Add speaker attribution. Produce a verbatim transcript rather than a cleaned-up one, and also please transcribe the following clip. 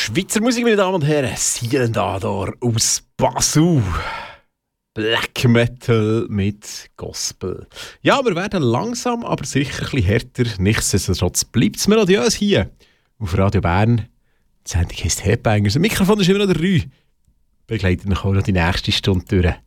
Speaker 1: Schweizer Musik, meine Damen und Herren. Silent Ador aus Basel. Black Metal mit Gospel. Ja, wir werden langsam, aber sicher ein bisschen härter. Nichtsdestotrotz bleibt es melodiös hier auf Radio Bern. Die Sendung heisst Headbangers. Am Mikrofon ist immer noch der Rü. Begleitet noch die nächste Stunde durch.